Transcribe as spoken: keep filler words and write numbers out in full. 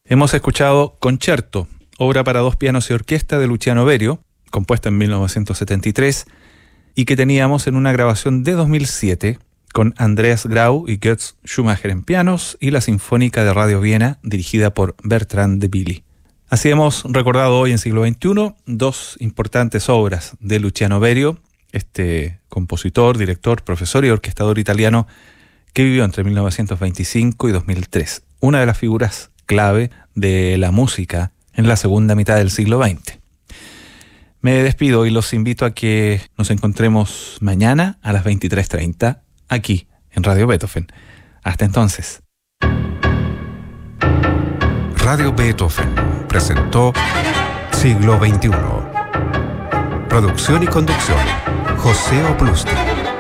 Hemos escuchado Concerto, obra para dos pianos y orquesta de Luciano Berio, compuesta en mil novecientos setenta y tres, y que teníamos en una grabación de dos mil siete con Andreas Grau y Götz Schumacher en pianos y la Sinfónica de Radio Viena dirigida por Bertrand de Billy. Así hemos recordado hoy en siglo veintiuno dos importantes obras de Luciano Berio, este compositor, director, profesor y orquestador italiano que vivió entre mil novecientos veinticinco y dos mil tres, una de las figuras clave de la música en la segunda mitad del siglo veinte. Me despido y los invito a que nos encontremos mañana a las veintitrés treinta aquí en Radio Beethoven. Hasta entonces. Radio Beethoven presentó Siglo veintiuno. Producción y conducción, José Oplustik.